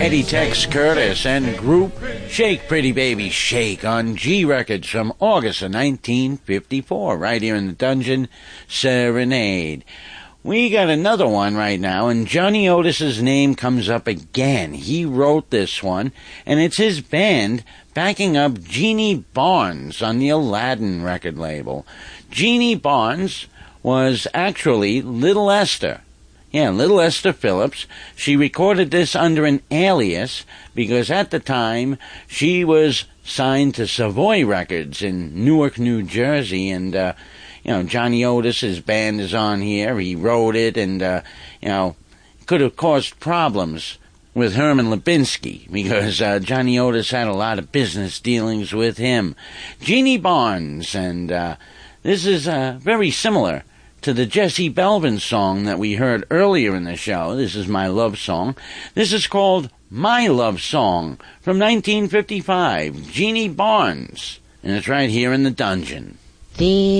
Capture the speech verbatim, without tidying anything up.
Eddie Tex Curtis and group Shake Pretty Baby Shake on G Records from August of nineteen fifty-four, right here in the Dungeon Serenade. We got another one right now, and Johnny Otis's name comes up again. He wrote this one, and it's his band backing up Jeannie Barnes on the Aladdin record label. Jeannie Barnes was actually Little Esther. Yeah, Little Esther Phillips. She recorded this under an alias because at the time she was signed to Savoy Records in Newark, New Jersey, and uh, you know, Johnny Otis, his band is on here. He wrote it, and uh, you know, could have caused problems with Herman Lubinsky because uh, Johnny Otis had a lot of business dealings with him. Jeannie Barnes, and uh, this is uh, very similar to the Jesse Belvin song that we heard earlier in the show. This is My Love Song. This is called My Love Song from nineteen fifty-five, Jeannie Barnes, and it's right here in the Dungeon. The